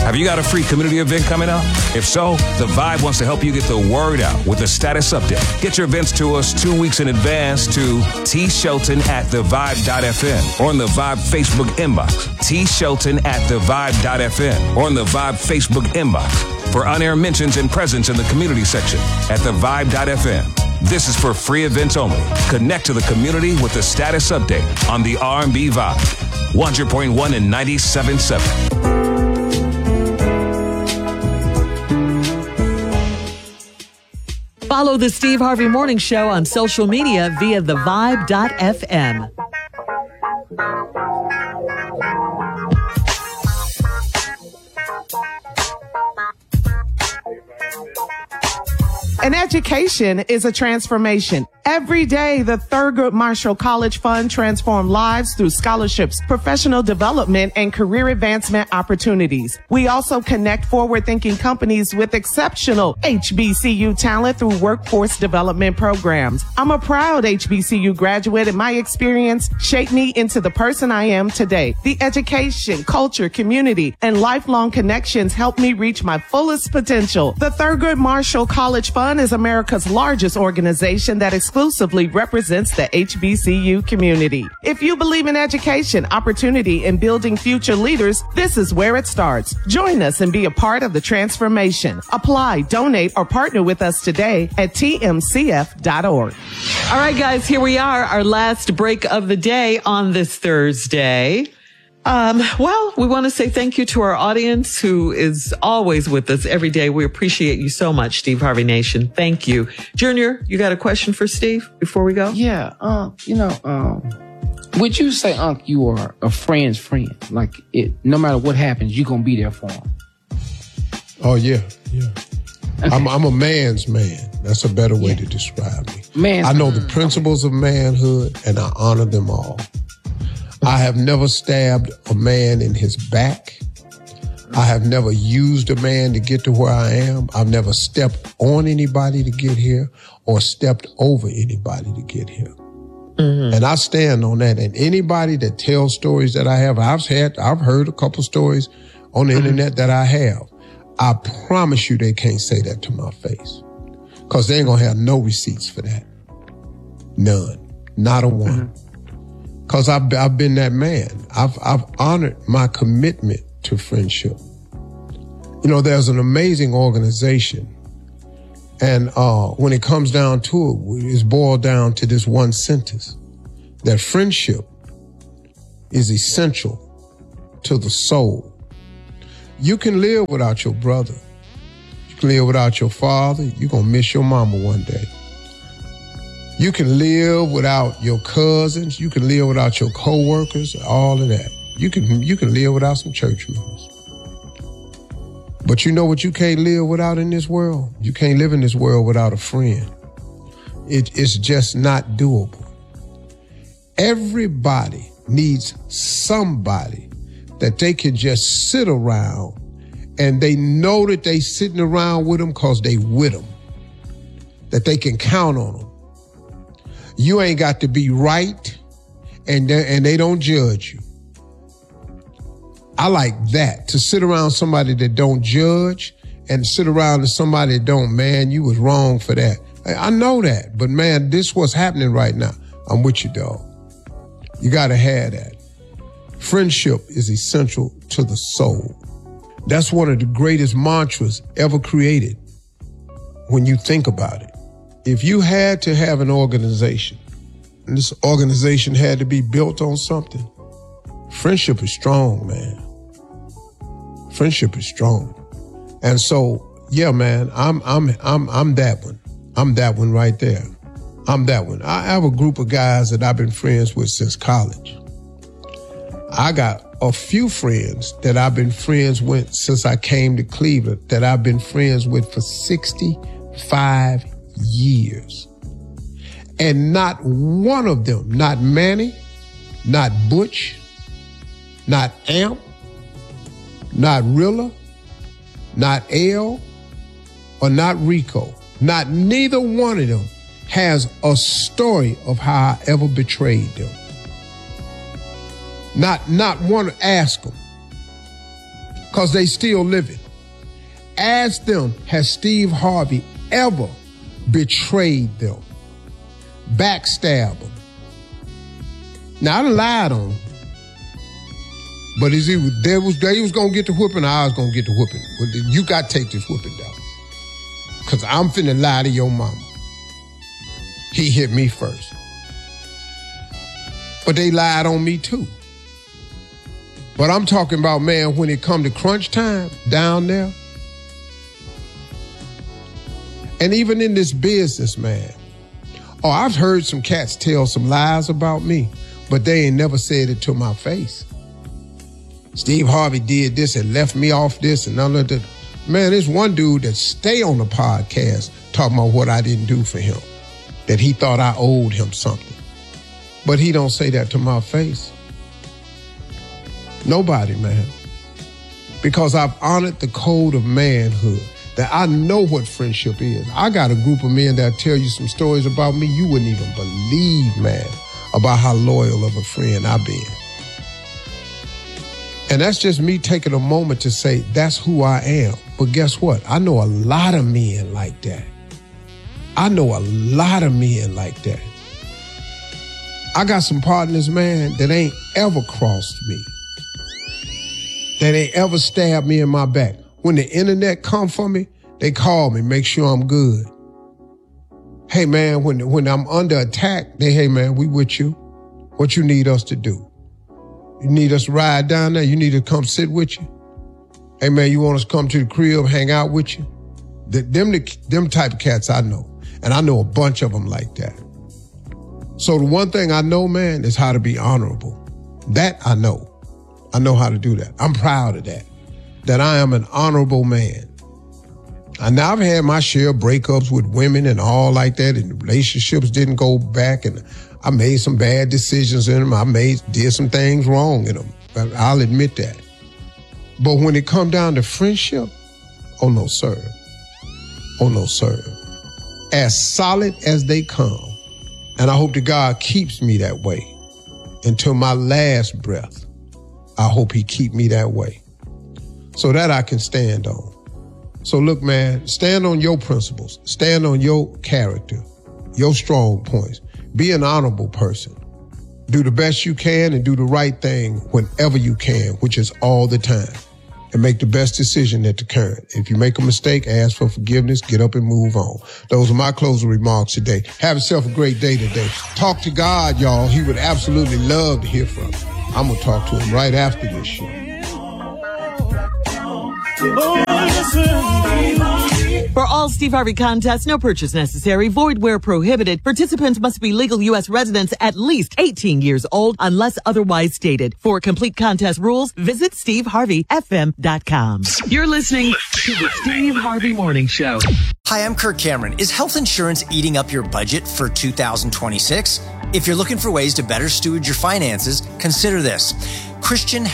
Have you got a free community event coming up? If so, The Vibe wants to help you get the word out with a status update. Get your events to us 2 weeks in advance to tshelton@thevibe.fm or on the Vibe Facebook inbox. tshelton@thevibe.fm or on the Vibe Facebook inbox for on-air mentions and presence in the community section at thevibe.fm. This is for free events only. Connect to the community with the status update on the R&B Vibe. 100.1 and 97.7. Follow the Steve Harvey Morning Show on social media via thevibe.fm. An education is a transformation. Every day, the Thurgood Marshall College Fund transforms lives through scholarships, professional development, and career advancement opportunities. We also connect forward-thinking companies with exceptional HBCU talent through workforce development programs. I'm a proud HBCU graduate, and my experience shaped me into the person I am today. The education, culture, community, and lifelong connections helped me reach my fullest potential. The Thurgood Marshall College Fund is America's largest organization that exclusively represents the HBCU community. If you believe in education, opportunity, and building future leaders, this is where it starts. Join us and be a part of the transformation. Apply, donate, or partner with us today at tmcf.org. All right, guys, here we are, our last break of the day on this Thursday. Well, we want to say thank you to our audience who is always with us every day. We appreciate you so much, Steve Harvey Nation. Thank you. Junior, you got a question for Steve before we go? Yeah. Would you say, Unc, you are a friend's friend? Like, no matter what happens, you're going to be there for him? Oh, yeah. Okay. I'm a man's man. That's a better way to describe me. I know the principles of manhood, and I honor them all. I have never stabbed a man in his back. I have never used a man to get to where I am. I've never stepped on anybody to get here or stepped over anybody to get here. Mm-hmm. And I stand on that. And anybody that tells stories that I have, I've heard a couple stories on the internet that I have. I promise you they can't say that to my face, because they ain't gonna have no receipts for that. None. Not a one. Mm-hmm. Because I've been that man. I've honored my commitment to friendship. You know, there's an amazing organization. And when it comes down to it, it's boiled down to this one sentence, that friendship is essential to the soul. You can live without your brother. You can live without your father. You're going to miss your mama one day. You can live without your cousins. You can live without your co-workers, all of that. You can live without some church members. But you know what you can't live without in this world? You can't live in this world without a friend. It's just not doable. Everybody needs somebody that they can just sit around and they know that they sitting around with them because they with them, that they can count on them. You ain't got to be right, and they don't judge you. I like that, to sit around somebody that don't judge and sit around to somebody that don't, man, you was wrong for that. I know that, but man, this what's happening right now. I'm with you, dog. You got to have that. Friendship is essential to the soul. That's one of the greatest mantras ever created when you think about it. If you had to have an organization, and this organization had to be built on something, friendship is strong, man. Friendship is strong. And so, yeah, man, I'm that one. I'm that one right there. I'm that one. I have a group of guys that I've been friends with since college. I got a few friends that I've been friends with since I came to Cleveland, that I've been friends with for 65 years. And not one of them, not Manny, not Butch, not Amp, not Rilla, not L, or not Rico, not neither one of them has a story of how I ever betrayed them. Not one, ask them. because they still living. Ask them, has Steve Harvey ever betrayed them, backstabbed them? Now, I done lied on them. But they was going to get the whooping, I was going to get the whooping. Well, you got to take this whooping, dog. Because I'm finna lie to your mama. He hit me first. But they lied on me too. But I'm talking about, man, when it come to crunch time down there, and even in this business, man, I've heard some cats tell some lies about me, but they ain't never said it to my face. Steve Harvey did this and left me off this and none of that. Man, there's one dude that stay on the podcast talking about what I didn't do for him, that he thought I owed him something. But he don't say that to my face. Nobody, man. Because I've honored the code of manhood, that I know what friendship is. I got a group of men that tell you some stories about me you wouldn't even believe, man, about how loyal of a friend I've been. And that's just me taking a moment to say, that's who I am. But guess what? I know a lot of men like that. I know a lot of men like that. I got some partners, man, that ain't ever crossed me. That ain't ever stabbed me in my back. When the internet come for me, they call me, make sure I'm good. Hey, man, when I'm under attack, hey, man, we with you. What you need us to do? You need us to ride down there? You need to come sit with you? Hey, man, you want us to come to the crib, hang out with you? Them type of cats I know. And I know a bunch of them like that. So the one thing I know, man, is how to be honorable. That I know. I know how to do that. I'm proud of that I am an honorable man. And I've had my share of breakups with women and all like that, and relationships didn't go back, and I made some bad decisions in them. Did some things wrong in them. I'll admit that. But when it come down to friendship, oh no, sir. Oh no, sir. As solid as they come. And I hope that God keeps me that way until my last breath. I hope he keep me that way so that I can stand on. So look, man, stand on your principles. Stand on your character, your strong points. Be an honorable person. Do the best you can and do the right thing whenever you can, which is all the time. And make the best decision at the current. If you make a mistake, ask for forgiveness, get up and move on. Those are my closing remarks today. Have yourself a great day today. Talk to God, y'all. He would absolutely love to hear from you. I'm going to talk to him right after this show. For all Steve Harvey contests, no purchase necessary, void where prohibited. Participants must be legal U.S. residents at least 18 years old unless otherwise stated. For complete contest rules, visit SteveHarveyFM.com. You're listening to the Steve Harvey Morning Show. Hi, I'm Kirk Cameron. Is health insurance eating up your budget for 2026? If you're looking for ways to better steward your finances, consider this. Christian